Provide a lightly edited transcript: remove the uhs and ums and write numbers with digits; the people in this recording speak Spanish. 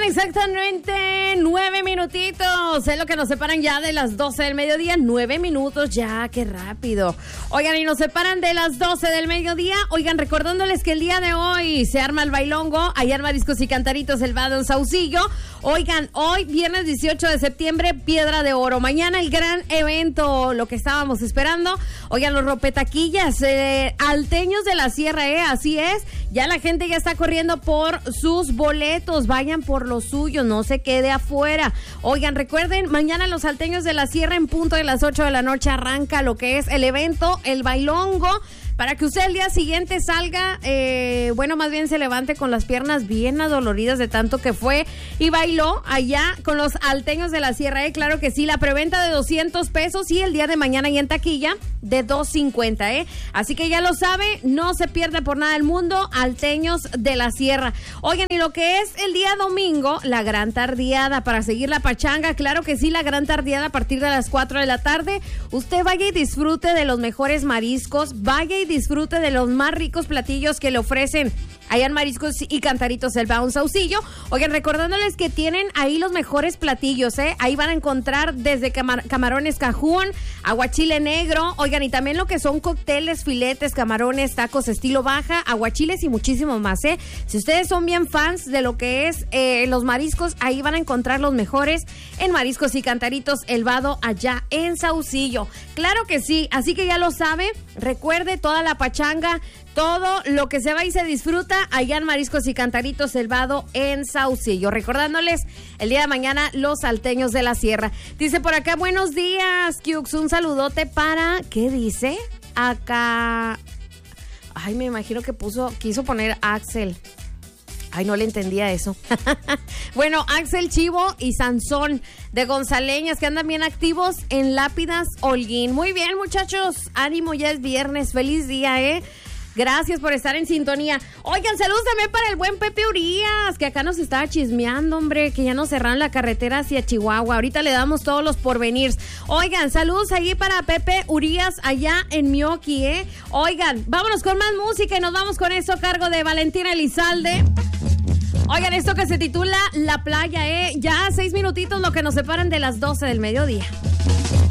exactamente 9 minutitos. Es lo que nos separan ya de las 12 del mediodía. 9 minutos ya, qué rápido. Oigan, y nos separan de las 12 del mediodía. Oigan, recordándoles que el día de hoy se arma el bailongo. Allá en Mariscos y Cantaritos, el Vado en Saucillo. Oigan, hoy, viernes 18 de septiembre, Piedra de Oro. Mañana el gran evento, lo que estábamos esperando. Oigan, los rompetaquillas, alteños de la sierra, así es. Ya la gente ya está corriendo por sus boletos. Vayan por los suyos, no se quede afuera. Oigan, recuerden, mañana los salteños de la sierra en punto de las 8 de la noche arranca lo que es el evento, el bailongo, para que usted el día siguiente salga, más bien se levante con las piernas bien adoloridas de tanto que fue y bailó allá con los alteños de la sierra. Claro que sí, la preventa de 200 pesos y el día de mañana y en taquilla de 250, Así que ya lo sabe, no se pierde por nada del mundo, alteños de la sierra. Oigan, y lo que es el día domingo, la gran tardeada para seguir la pachanga, claro que sí, la gran tardeada a partir de las 4 de la tarde. Usted vaya y disfrute de los mejores mariscos, vaya y disfrute de los más ricos platillos que le ofrecen allá en Mariscos y Cantaritos, el Vado en Saucillo. Oigan, recordándoles que tienen ahí los mejores platillos, Ahí van a encontrar desde camarones cajún, aguachile negro, oigan, y también lo que son cócteles, filetes, camarones, tacos estilo baja, aguachiles y muchísimo más, Si ustedes son bien fans de lo que es los mariscos, ahí van a encontrar los mejores en Mariscos y Cantaritos, el Vado allá en Saucillo. Claro que sí, así que ya lo sabe, recuerde toda la pachanga, todo lo que se va y se disfruta allá en Mariscos y Cantaritos, el Vado en Saucillo. Recordándoles, el día de mañana, los salteños de la sierra. Dice por acá, buenos días, Kiux, un saludote para, ¿qué dice? Acá, ay, me imagino que quiso poner Axel. Ay, no le entendía eso. Bueno, Axel, Chivo y Sansón de Gonzaleñas, que andan bien activos en Lápidas Holguín. Muy bien, muchachos, ánimo, ya es viernes, feliz día, Gracias por estar en sintonía. Oigan, saludos también para el buen Pepe Urias, que acá nos estaba chismeando, hombre, que ya nos cerraron la carretera hacia Chihuahua. Ahorita le damos todos los porvenirs. Oigan, saludos ahí para Pepe Urias allá en Mioki, Oigan, vámonos con más música y nos vamos con esto a cargo de Valentina Elizalde. Oigan, esto que se titula La Playa, Ya 6 minutitos lo que nos separan de las 12 del mediodía.